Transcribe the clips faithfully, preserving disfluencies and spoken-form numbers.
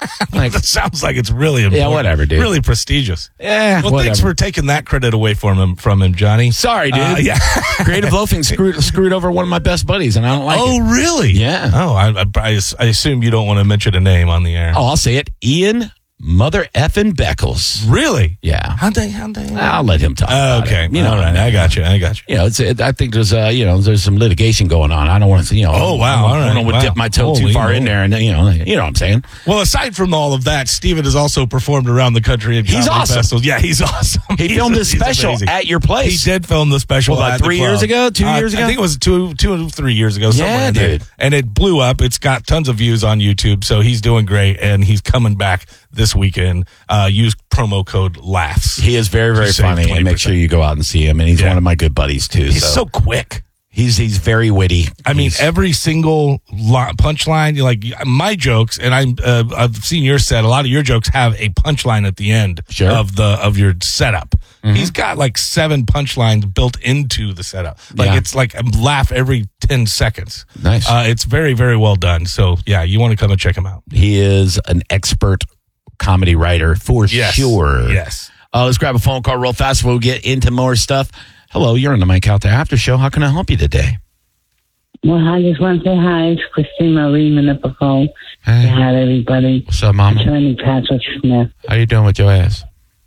Like, that sounds like it's really important. Yeah, whatever, dude. Really prestigious. Yeah, Well, whatever. thanks for taking that credit away from him, from him, Johnny. Sorry, dude. Uh, yeah. Creative Loafing screwed, screwed over one of my best buddies, and I don't like oh, it. really? Yeah. Oh, I, I, I I assume you don't want to mention a name on the air. Oh, I'll say it. Ian Mother effing Beckles. Really? Yeah. How'd they, how'd they? I'll let him talk. Oh, about okay. it. You know, all right. I got you. I got you. You know, it's. It, I think there's, uh, you know, there's some litigation going on. I don't want to, you know. Oh, wow. I don't, All I don't right. want to Wow. dip my toe too Holy far in moly. there, and you know, you know what I'm saying. Well, aside from all of that, Steven has also performed around the country at He's comedy awesome. festivals. Yeah, he's awesome. He He's- filmed he's his special amazing. at your place. He did film the special Well, like at the three club. years ago? Two Uh, years ago? I think it was two, two, three years ago. somewhere Yeah, in there. dude. And it blew up. It's got tons of views on YouTube, so he's doing great, and he's coming back this weekend. Uh, use promo code LAUGHS. He is very, very To save funny, and twenty make percent. sure you go out and see him. And he's Yeah. one of my good buddies too. He's so quick. he's he's very witty. I mean, He's- every single lo- punchline, like my jokes, and I'm, uh, I've seen your set. A lot of your jokes have a punchline at the end Sure. of the of your setup. He's got like seven punchlines built into the setup. Like Yeah. it's like a laugh every ten seconds. Nice. Uh, it's very very well done. So yeah, you want to come and check him out. he is an expert comedy writer for Yes. sure. Yes. Uh, let's grab a phone call real fast. We'll get into more stuff. Hello, you're on the Mike Out There After Show. How can I help you today? Well, I just want to say hi. It's Christina Lehman at the phone. Hey. Say hi to everybody. What's up, Mama? Attorney Patrick Smith. How you doing with your ass?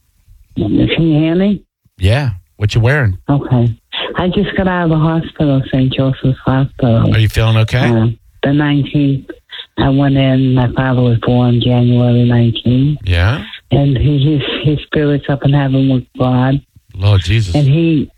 Can you hear me? Yeah. What you wearing? Okay. I just got out of the hospital, Saint Joseph's Hospital. Are you feeling okay? Uh, the nineteenth, I went in. My father was born January nineteenth. Yeah. And he, his, his spirit's up in heaven with God. Lord Jesus. And he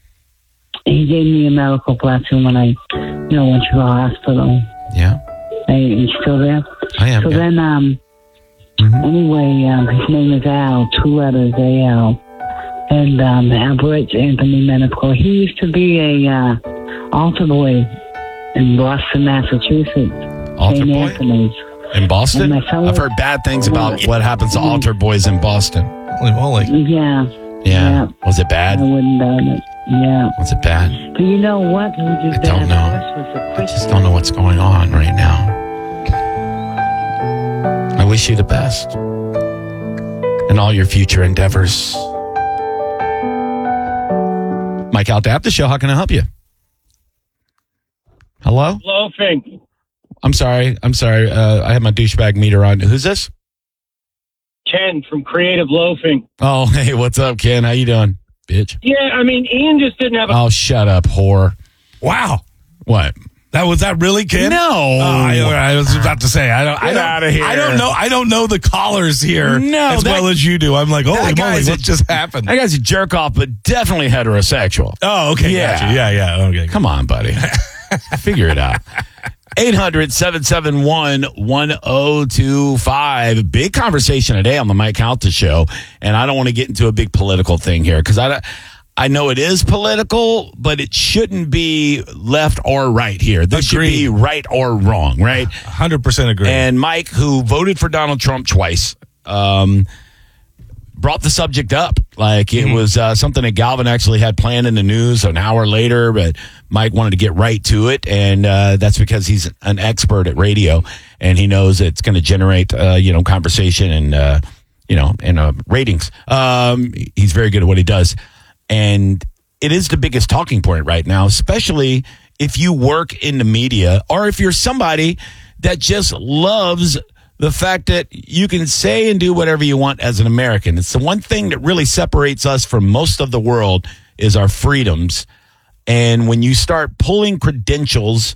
he gave me a medical blessing when I, you know, went to the hospital. Yeah. Are you still there? I am. So yeah. then, um, Mhm. anyway, um, his name is Al, two letters, A L. And um, Albert Anthony Menapor. He used to be a uh, altar boy in Boston, Massachusetts. Altar Saint boy? Anthony's. In Boston? And my fellow- I've heard bad things about what happens to altar boys in Boston. Holy moly. Yeah, Yeah. Yeah. Was it I bad? wouldn't doubt it. Yeah. Was it bad? But you know what? Who did I don't that know. first was a I Christian. just don't know what's going on right now. I wish you the best in all your future endeavors. Mike Out the After Show, how can I help you? Hello? Loafing. I'm sorry. I'm sorry. Uh, I have my douchebag meter on. Who's this? Ken from Creative Loafing. Oh, hey, what's up, Ken? How you doing, bitch? Yeah, I mean, Ian just didn't have a... Oh, shut up, whore. Wow. What? That was that really, Ken? No. Oh, I, I was about to say I don't. I Get don't, outta here. I don't know. I don't know the callers here No, as that- well as you do. I'm like, holy moly, guy's what a- just happened? That guy's a jerk off, but definitely heterosexual. Oh, okay. Yeah. Gotcha. Yeah, yeah. Okay. Come on, buddy. Figure it out. eight hundred, seven seven one, one oh two five. Big conversation today on the Mike Calta Show. And I don't want to get into a big political thing here because I, I know it is political, but it shouldn't be left or right here. This Agreed. should be right or wrong, right? one hundred percent agree. And Mike, who voted for Donald Trump twice, um, brought the subject up. Like it Mm-hmm. was uh, something that Galvin actually had planned in the news an hour later, but Mike wanted to get right to it. And uh, that's because he's an expert at radio and he knows it's going to generate, uh, you know, conversation and, uh, you know, and uh, ratings. Um, he's very good at what he does. And it is the biggest talking point right now, especially if you work in the media or if you're somebody that just loves the fact that you can say and do whatever you want as an American. It's the one thing that really separates us from most of the world is our freedoms. And when you start pulling credentials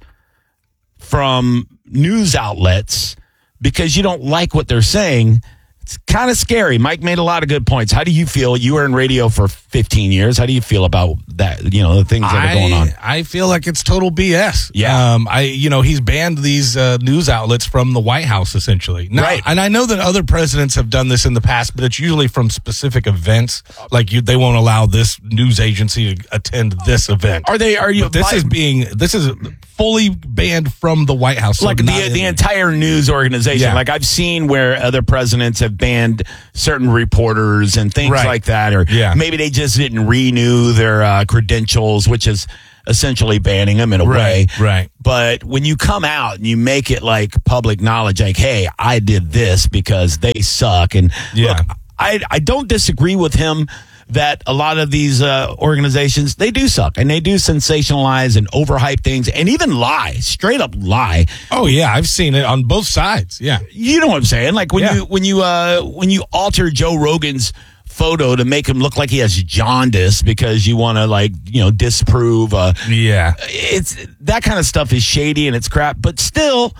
from news outlets because you don't like what they're saying, it's kind of scary. Mike made a lot of good points. How do you feel? You were in radio for fifteen years. How do you feel about that? You know, the things that are going on. I, I feel like it's total B S. Yeah. Um, I, you know, he's banned these uh, news outlets from the White House, essentially. Now, Right. And I know that other presidents have done this in the past, but it's usually from specific events. Like you, they won't allow this news agency to attend this event. Are they? Are you? But this is being, this is fully banned from the White House. So like not the in the it. entire news organization. Yeah. Like I've seen where other presidents have banned certain reporters and things Right. like that, or Yeah. maybe they just didn't renew their uh, credentials, which is essentially banning them in a Right, way. right. But when you come out and you make it like public knowledge, like, hey, I did this because they suck. And Yeah. look, I, I don't disagree with him that a lot of these uh, organizations, they do suck and they do sensationalize and overhype things and even lie, straight up lie. Oh yeah, I've seen it on both sides. Yeah. You know what I'm saying? Like when Yeah. you when you uh, when you alter Joe Rogan's photo to make him look like he has jaundice because you want to like you know disprove. Uh, Yeah. it's that kind of stuff is shady and it's crap, but still.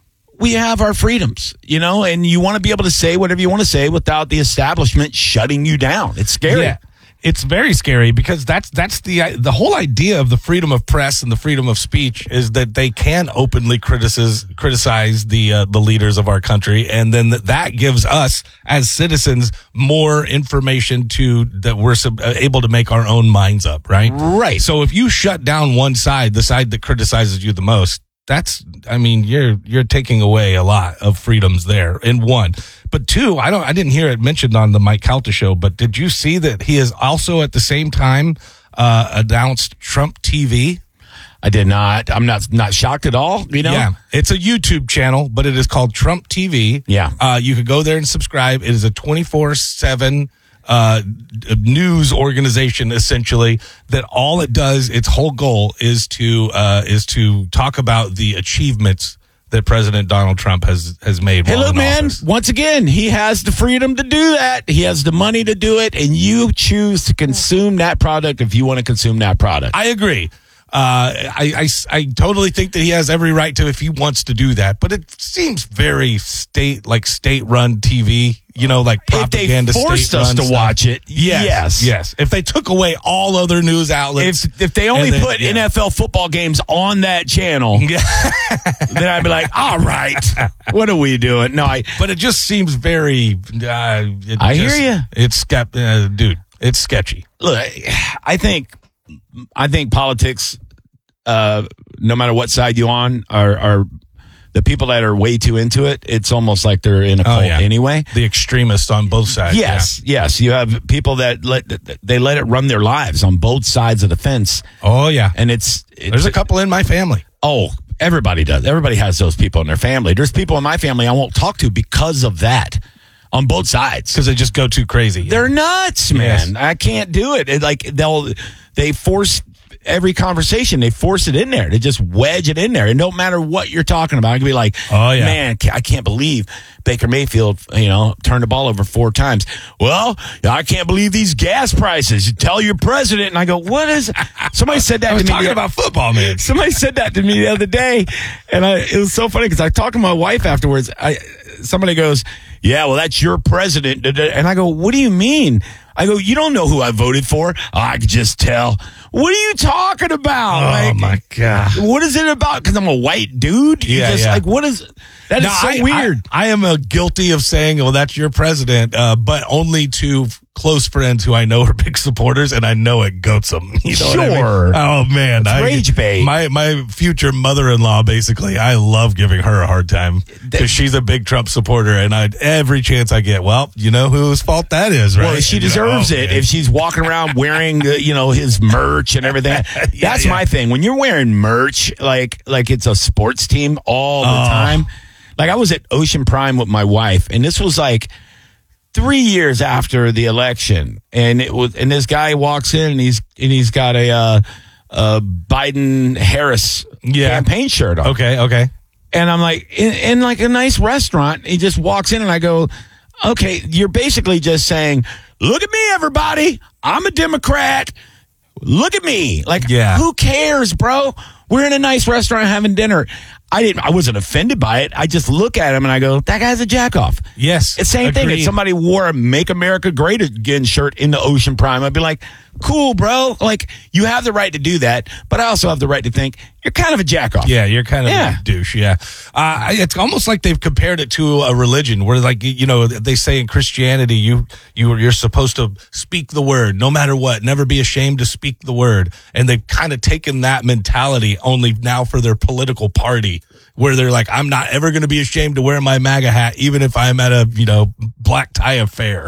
We have our freedoms, you know, and you want to be able to say whatever you want to say without the establishment shutting you down. It's scary. Yeah. It's very scary because that's that's the the whole idea of the freedom of press and the freedom of speech is that they can openly criticize criticize the uh, the leaders of our country, and then that, that gives us as citizens more information to that we're sub, uh, able to make our own minds up, right? Right. So if you shut down one side, the side that criticizes you the most, that's, I mean, you're you're taking away a lot of freedoms there. In one, but two, I don't, I didn't hear it mentioned on the Mike Calta show. But did you see that he has also at the same time uh, announced Trump T V? I did not. I'm not not shocked at all. You know. Yeah, it's a YouTube channel, but it is called Trump T V. Yeah. uh, you could go there and subscribe. It is a twenty-four seven uh news organization essentially that all it does, its whole goal is to uh is to talk about the achievements that President Donald Trump has has made. Hey, while look, in man, office. once again, he has the freedom to do that. He has the money to do it, and you choose to consume that product if you want to consume that product. I agree. Uh, I, I, I totally think that he has every right to if he wants to do that, but it seems very state like state run T V. You know, like propaganda. If they forced us to stuff. watch it, yes, yes, yes. If they took away all other news outlets, If if they only then, put yeah. N F L football games on that channel, Yeah. then I'd be like, all right, what are we doing? No, I But it just seems very. Uh, it I just- hear ya. It's skep- uh, dude. It's sketchy. look. I think I think politics, uh, no matter what side you're on, are are the people that are way too into it. It's almost like they're in a cult anyway. The extremists on both sides. Yes, yes. You have people that let they let it run their lives on both sides of the fence, Yeah. Oh yeah. and it's, it's There's a couple in my family. Oh, everybody does. Everybody has those people in their family. There's people in my family I won't talk to because of that on both sides. Because they just go too crazy. They're nuts, man. Yes. I can't do it. It. Like they'll they force every conversation. They force it in there. They just wedge it in there. And no matter what you're talking about, I can be like, Oh, yeah. man, ca- I can't believe Baker Mayfield, you know, turned the ball over four times. Well, I can't believe these gas prices. You tell your president. And I go, what is it? Somebody said that I was to me. talking the- about football, man. Somebody said that to me the other day, and I, it was so funny because I talked to my wife afterwards. I somebody goes, "Yeah, well, that's your president," and I go, "What do you mean?" I go, "You don't know who I voted for." Oh, I could just tell. What are you talking about? Oh Like, my god. what is it about? Because I'm a white dude. You Yeah, just yeah. like what is that? Is No, so I- weird. I, I am uh, guilty of saying, "Well, that's your president," uh, but only to f- close friends who I know are big supporters, and I know it goats them. You know what I mean? Sure. Oh man, I, rage bait. My my future mother-in-law, basically, I love giving her a hard time because she's a big Trump supporter, and I every chance I get, well, you know whose fault that is, right? Well, she And, you know, deserves oh, it man. if she's walking around wearing, uh, you know, his merch and everything. Yeah, That's yeah. my thing. When you're wearing merch, like like it's a sports team all the Oh. time. Like I was at Ocean Prime with my wife, and this was like three years after the election, and it was, and this guy walks in, and he's and he's got a uh, a Biden Harris Yeah. campaign shirt on. Okay, okay. And I'm like, in, in like a nice restaurant, he just walks in and I go, okay, you're basically just saying, look at me, everybody. I'm a Democrat. Look at me. Like, Yeah. who cares, bro? We're in a nice restaurant having dinner. I didn't, I wasn't offended by it. I just look at him and I go, that guy's a jackoff. Yes, It's the same thing. If agreed. somebody wore a Make America Great Again shirt in the Ocean Prime, I'd be like, cool, bro. Like, you have the right to do that, but I also have the right to think you're kind of a jackoff. Yeah, you're kind of Yeah. a douche. Yeah, uh, it's almost like they've compared it to a religion, where like you know they say in Christianity, you you you're supposed to speak the word no matter what, never be ashamed to speak the word, and they've kind of taken that mentality only now for their political party, where they're like, I'm not ever going to be ashamed to wear my MAGA hat, even if I'm at a you know black tie affair.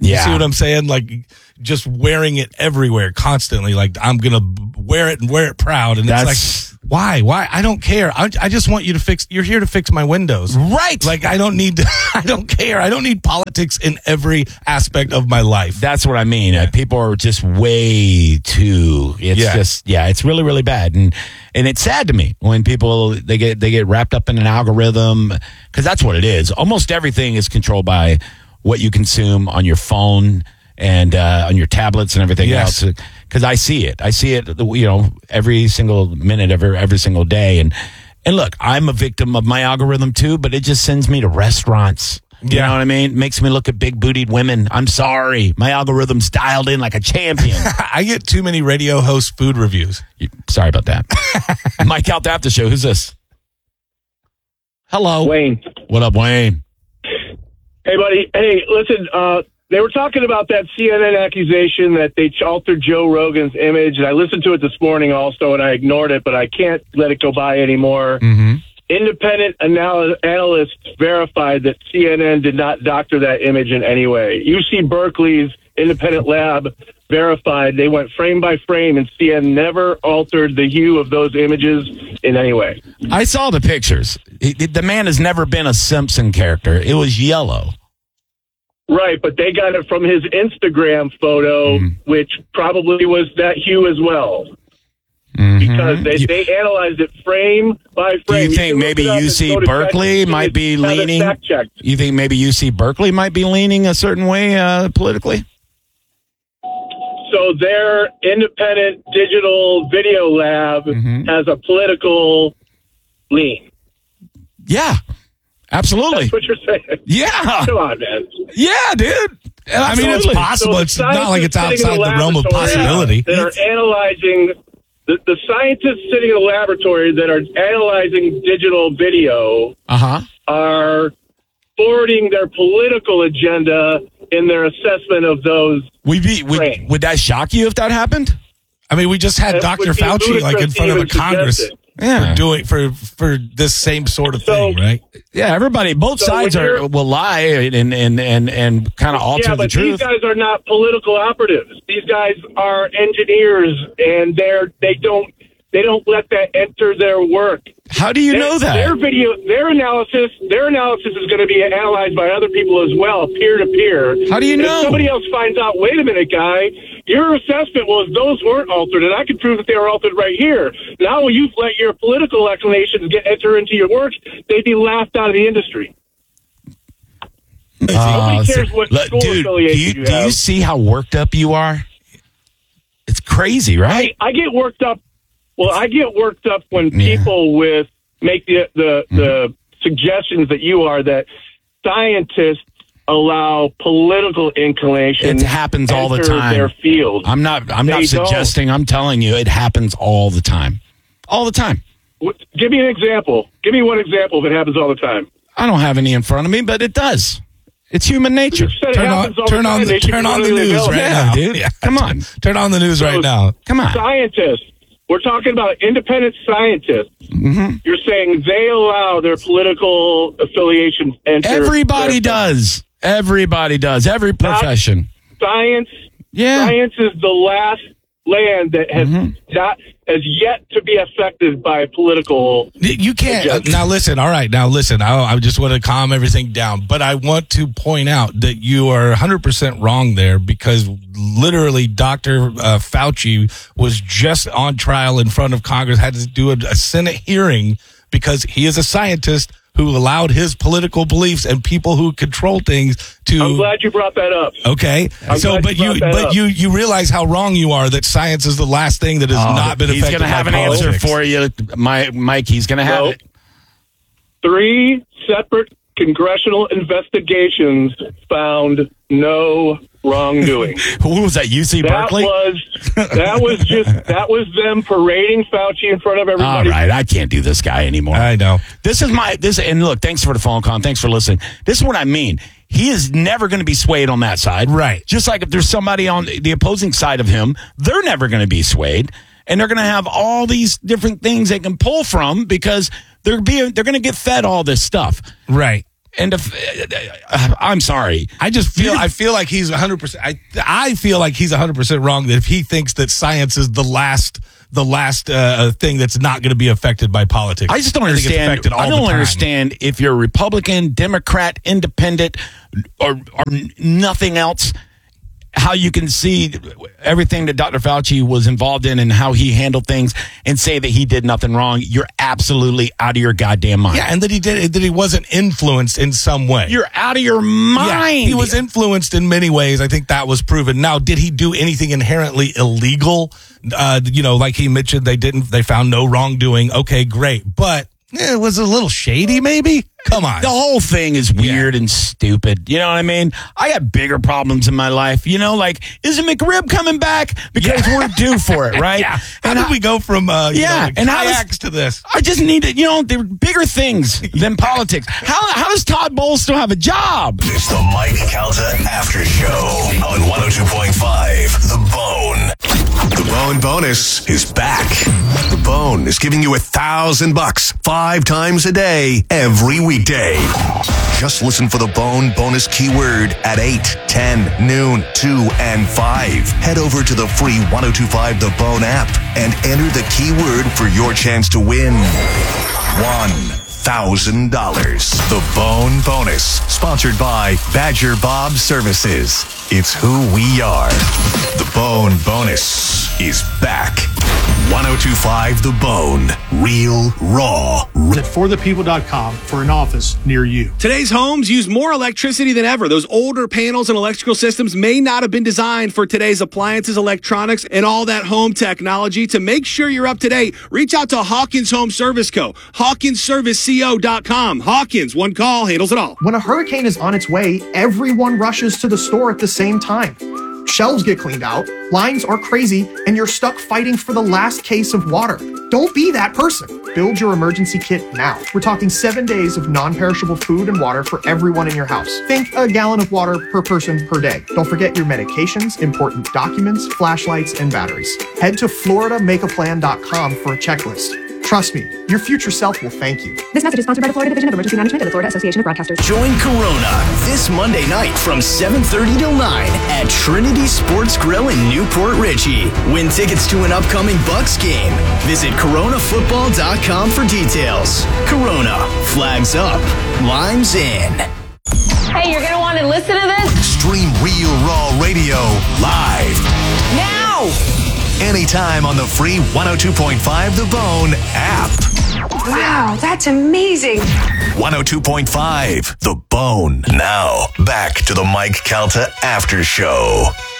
Yeah. You see what I'm saying? Like just wearing it everywhere constantly. Like I'm going to wear it and wear it proud. And That's- it's like, why? Why? I don't care. I, I just want you to fix, you're here to fix my windows. Right. Like I don't need to, I don't care. I don't need politics in every aspect of my life. That's what I mean. Uh, people are just way too. It's Yeah. just yeah. It's really really bad, and and it's sad to me when people they get they get wrapped up in an algorithm, because that's what it is. Almost everything is controlled by what you consume on your phone and uh, on your tablets and everything Yes. else. Because I see it. I see it. You know, every single minute, every every single day, and and look, I'm a victim of my algorithm too. But it just sends me to restaurants. You Yeah. know what I mean? Makes me look at big bootied women. I'm sorry. My algorithm's dialed in like a champion. I get too many radio host food reviews. You- sorry about that. Mike out the after show. Who's this? Hello. Wayne. What up, Wayne? Hey, buddy. Hey, listen, uh, they were talking about that C N N accusation that they altered Joe Rogan's image, and I listened to it this morning also, and I ignored it, but I can't let it go by anymore. Mm-hmm. Independent anal- analysts verified that C N N did not doctor that image in any way. U C Berkeley's independent lab verified they went frame by frame, and C N N never altered the hue of those images in any way. I saw the pictures. It- it- the man has never been a Simpson character. It was yellow. Right, but they got it from his Instagram photo, Mm. which probably was that hue as well. Mhm. Because they, You- they analyzed it frame by Do frame. you think can look maybe it up U and C go to Berkeley ChatGPT might be and have it leaning? fact-checked. You think maybe U C Berkeley might be leaning a certain way uh, politically? So their independent digital video lab Mhm. has a political lean. Yeah, absolutely. That's what you're saying. Yeah, Come on, man. yeah, dude. I mean, it's Absolutely. possible. So it's not like it's scientists sitting in outside the realm of laboratory possibility. That are analyzing the, the scientists sitting in the laboratory that are analyzing digital video Uh huh. are forwarding their political agenda in their assessment of those. Would be would, Right. would that shock you if that happened? I mean, we just had That Doctor would be Fauci like in ludicrous front of to a even Congress suggest it. Yeah. for doing for for this same sort of So- thing, right? Yeah, everybody, both So sides when are you're- will lie and and and and kind of alter Yeah, the but truth. these guys are not political operatives. These guys are engineers, and they're they don't they don't let that enter their work. How do you Their- know that? Their video, their analysis, their analysis is going to be analyzed by other people as well, peer to peer. How do you And know? If somebody else finds out, wait a minute, guy, your assessment was those weren't altered, and I can prove that they were altered right here. Now, when you let your political explanations get enter into your work, they'd be laughed out of the industry. Uh, Nobody cares what look, school dude, do affiliation you, you do you have. see how worked up you are? It's crazy, right? I, I get worked up. Well, I get worked up when Yeah. people with make the the, the suggestions that you are that scientists allow political inclination. It happens all the enter time. Their field. I'm not. I'm not They don't. suggesting. I'm telling you, it happens all the time. All the time. What- Give me an example. Give me one example if it happens all the time. I don't have any in front of me, but it does. It's human nature. You said it Turn on, happens all turn the on time. the They should turn be on the readily news available. right Yeah, now, dude. Come on. Turn on the news So- right now. Come on. Scientists. We're talking about independent scientists. Mm-hmm. You're saying they allow their political affiliations enter. Everybody their- does. Everybody does. Every profession. Science. Yeah. Science is the last land that has Mhm. not has yet to be affected by political. You can't. Uh, Yes. now listen. All right. Now listen. I, I just want to calm everything down, but I want to point out that you are one hundred percent wrong there, because literally Doctor Uh, Fauci was just on trial in front of Congress, had to do a, a Senate hearing because he is a scientist who allowed his political beliefs and people who control things to. I'm glad you brought that up. Okay, I'm so glad but you you brought that but up. you you realize how wrong you are, that science is the last thing that has Oh, not been he's affected gonna have by an answer politics. for you, My, Mike. He's going to have No. it. Three separate congressional investigations found no wrongdoing. Who was that? U C That Berkeley? was that was just that was them parading Fauci in front of All everybody. right, I can't do this guy anymore. I know. This is my this, and look, thanks for the phone call. And thanks for listening. This is what I mean. He is never going to be swayed on that side, Right. Just like if there's somebody on the opposing side of him, they're never going to be swayed, and they're going to have all these different things they can pull from because they're being they're going to get fed all this stuff. Right. And if, uh, I'm sorry. I just feel I feel like he's one hundred percent I I feel like he's one hundred percent wrong that if he thinks that science is the last the last uh, thing that's not going to be affected by politics. I just don't I think it's understand. affected all I the don't time. understand if you're Republican, Democrat, Independent, or, or nothing else, how you can see everything that Doctor Fauci was involved in and how he handled things and say that he did nothing wrong. You're absolutely out of your goddamn mind. Yeah, and that he did that he wasn't influenced in some way. You're out of your mind. Yeah, he was influenced in many ways. I think that was proven. Now, did he do anything inherently illegal? Uh, you know, like he mentioned, they didn't. They found no wrongdoing. Okay, great, but eh, it was a little shady, maybe. Come on. The whole thing is weird yeah. and stupid. You know what I mean? I got bigger problems in my life. You know, like, is a McRib coming back? Because yeah. we're due for it, right? yeah. How and did I, we go from uh, you yeah, know, and kayaks to this? I just need to, you know, there are bigger things than politics. How how does Todd Bowles still have a job? It's the Mike Calta After Show on one oh two point five The Bone. The Bone Bonus is back. The Bone is giving you a thousand bucks five times a day, every weekday. Just listen for the Bone Bonus keyword at eight, ten, noon, two, and five. Head over to the free one oh two point five The Bone app and enter the keyword for your chance to win one thousand dollars. The Bone Bonus, sponsored by Badger Bob Services. It's who we are. The Bone Bonus is back. one oh two point five The Bone. Real, raw. At for the people dot com for an office near you. Today's homes use more electricity than ever. Those older panels and electrical systems may not have been designed for today's appliances, electronics, and all that home technology. To make sure you're up to date, reach out to Hawkins Home Service Co. Hawkins Service Co dot com. Hawkins, one call, handles it all. When a hurricane is on its way, everyone rushes to the store at the same time. Shelves get cleaned out, lines are crazy, and you're stuck fighting for the last case of water. Don't be that person. Build your emergency kit now. We're talking seven days of non-perishable food and water for everyone in your house. Think a gallon of water per person per day. Don't forget your medications, important documents, flashlights, and batteries. Head to Florida Make A Plan dot com for a checklist. Trust me, your future self will thank you. This message is sponsored by the Florida Division of Emergency Management and the Florida Association of Broadcasters. Join Corona this Monday night from seven thirty till nine at Trinity Sports Grill in Newport Richey. Win tickets to an upcoming Bucks game. Visit Corona Football dot com for details. Corona, flags up, limes in. Hey, you're going to want to listen to this? Stream Real Raw Radio live. Now! Anytime on the free one oh two point five The Bone app. Wow, that's amazing. one oh two point five The Bone. Now, back to the Mike Calta After Show.